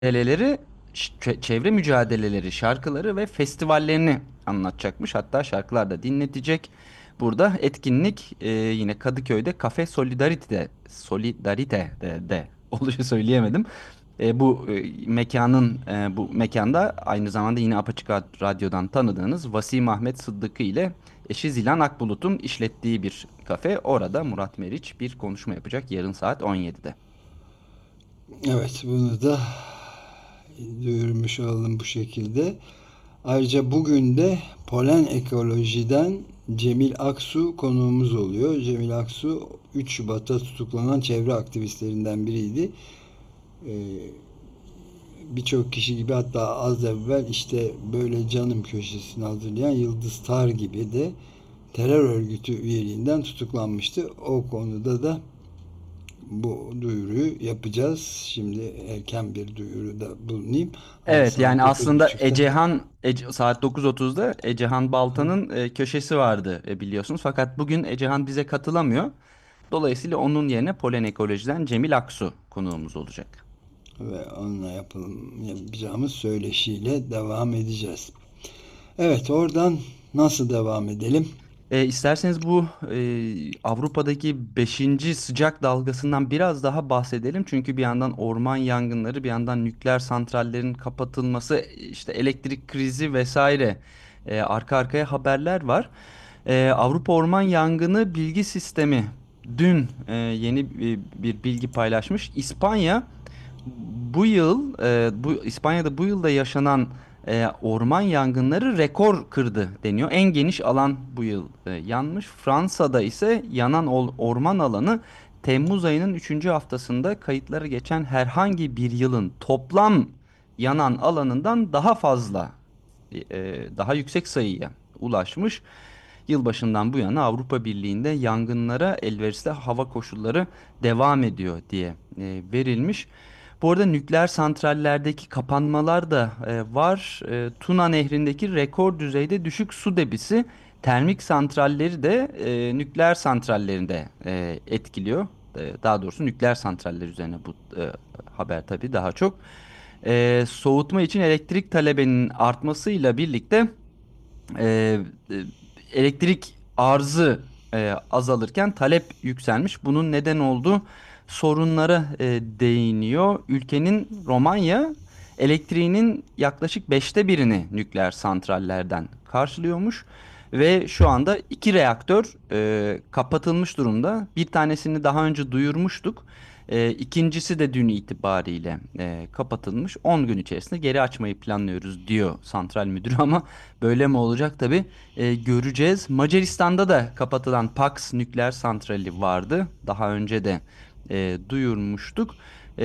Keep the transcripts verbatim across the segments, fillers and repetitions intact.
mücadeleleri, ç- çevre mücadeleleri, şarkıları ve festivallerini anlatacakmış. Hatta şarkılar da dinletecek. Burada etkinlik e, yine Kadıköy'de Cafe Solidarity'de, Solidarity'de de oluyor söyleyemedim. E, bu e, mekanın e, bu mekanda aynı zamanda yine Apaçık Radyo'dan tanıdığınız Vasim Ahmet Sıddıkı ile eşi Zilan Akbulut'un işlettiği bir kafe. Orada Murat Meriç bir konuşma yapacak yarın saat on yedide. Evet, bunu da duyurmuş olalım bu şekilde. Ayrıca bugün de Polen Ekoloji'den Cemil Aksu konuğumuz oluyor. Cemil Aksu üç Şubat'ta tutuklanan çevre aktivistlerinden biriydi. Ee, Birçok kişi gibi, hatta az evvel işte böyle canım köşesini hazırlayan Yıldız Tar gibi de terör örgütü üyeliğinden tutuklanmıştı. O konuda da bu duyuruyu yapacağız. Şimdi erken bir duyuruda bulunayım. Evet, Saat yani dokuz aslında buçukta. Ecehan Ece- saat dokuz otuzda Ecehan Balta'nın e, köşesi vardı e, biliyorsunuz. Fakat bugün Ecehan bize katılamıyor. Dolayısıyla onun yerine Polen Ekoloji'den Cemil Aksu konuğumuz olacak. Ve onunla yapalım, yapacağımız söyleşiyle devam edeceğiz. Evet, oradan nasıl devam edelim? E, isterseniz bu e, Avrupa'daki beşinci sıcak dalgasından biraz daha bahsedelim. Çünkü bir yandan orman yangınları, bir yandan nükleer santrallerin kapatılması, işte elektrik krizi vesaire e, arka arkaya haberler var. E, Avrupa Orman Yangını Bilgi Sistemi dün e, yeni bir, bir bilgi paylaşmış. İspanya bu yıl, e, bu İspanya'da bu yılda yaşanan e, orman yangınları rekor kırdı deniyor. En geniş alan bu yıl e, yanmış. Fransa'da ise yanan ol- orman alanı Temmuz ayının üçüncü haftasında kayıtları geçen herhangi bir yılın toplam yanan alanından daha fazla, e, daha yüksek sayıya ulaşmış. Yılbaşından bu yana Avrupa Birliği'nde yangınlara elverişli hava koşulları devam ediyor diye e, verilmiş. Bu arada nükleer santrallerdeki kapanmalar da e, var. E, Tuna Nehri'ndeki rekor düzeyde düşük su debisi termik santralleri de e, nükleer santrallerinde e, etkiliyor. E, daha doğrusu nükleer santraller üzerine bu e, haber tabii daha çok. E, soğutma için elektrik talebinin artmasıyla birlikte e, e, elektrik arzı e, azalırken talep yükselmiş. Bunun neden olduğu sorunlara e, değiniyor. Ülkenin Romanya elektriğinin yaklaşık beşte birini nükleer santrallerden karşılıyormuş. Ve şu anda iki reaktör e, kapatılmış durumda. Bir tanesini daha önce duyurmuştuk. E, ikincisi de dün itibariyle e, kapatılmış. on gün içerisinde geri açmayı planlıyoruz diyor santral müdürü ama böyle mi olacak tabii e, göreceğiz. Macaristan'da da kapatılan Paks nükleer santrali vardı. Daha önce de e, duyurmuştuk. E,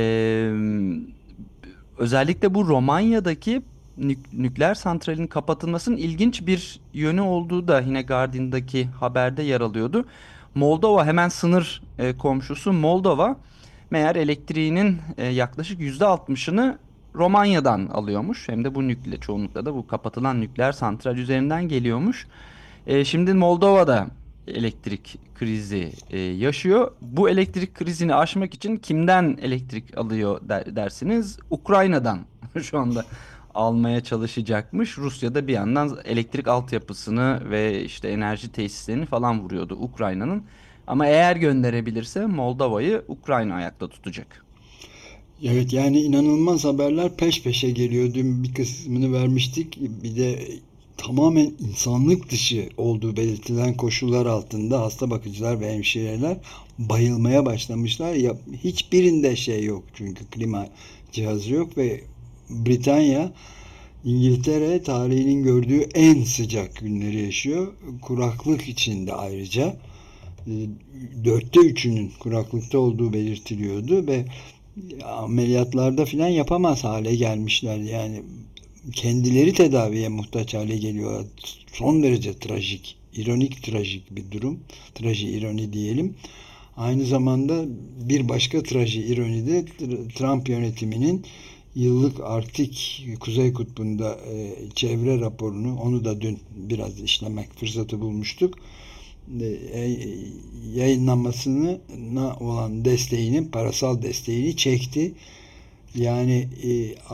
Özellikle bu Romanya'daki nük- nükleer santralin kapatılmasının ilginç bir yönü olduğu da yine Guardian'daki haberde yer alıyordu. Moldova hemen sınır e, komşusu Moldova meğer elektriğinin e, yaklaşık yüzde altmışını Romanya'dan alıyormuş. Hem de bu nükle çoğunlukla da bu kapatılan nükleer santral üzerinden geliyormuş. E, şimdi Moldova'da elektrik krizi e, yaşıyor. Bu elektrik krizini aşmak için kimden elektrik alıyor der- dersiniz? Ukrayna'dan şu anda almaya çalışacakmış. Rusya da bir yandan elektrik altyapısını ve işte enerji tesislerini falan vuruyordu Ukrayna'nın. Ama eğer gönderebilirse Moldova'yı Ukrayna ayakta tutacak. Evet, yani inanılmaz haberler peş peşe geliyor. Dün bir kısmını vermiştik. Bir de tamamen insanlık dışı olduğu belirtilen koşullar altında hasta bakıcılar ve hemşireler bayılmaya başlamışlar. Ya, hiçbirinde şey yok, çünkü klima cihazı yok ve Britanya, İngiltere tarihinin gördüğü en sıcak günleri yaşıyor. Kuraklık içinde ayrıca. E, Dörtte üçünün kuraklıkta olduğu belirtiliyordu ve ameliyatlarda filan yapamaz hale gelmişler. Yani kendileri tedaviye muhtaç hale geliyor. Son derece trajik, ironik trajik bir durum. Traji ironi diyelim. Aynı zamanda bir başka traji ironi de Trump yönetiminin yıllık Arktik Kuzey Kutbu'nda e, çevre raporunu, onu da dün biraz işlemek fırsatı bulmuştuk. E, yayınlanmasına olan desteğinin, parasal desteğini çekti. Yani e,